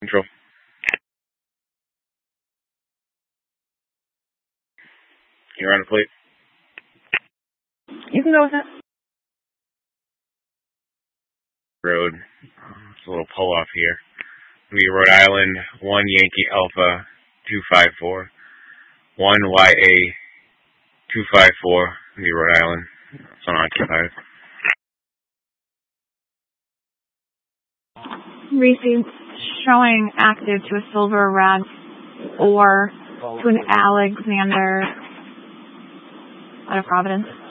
Control. You're on the plate. You can go with it. Road. It's a little pull off here. We Rhode Island 1 Yankee Alpha 254. 1 YA 254. We Rhode Island. It's unoccupied. Received showing active to a Silver Red or to an Alexander out of Providence.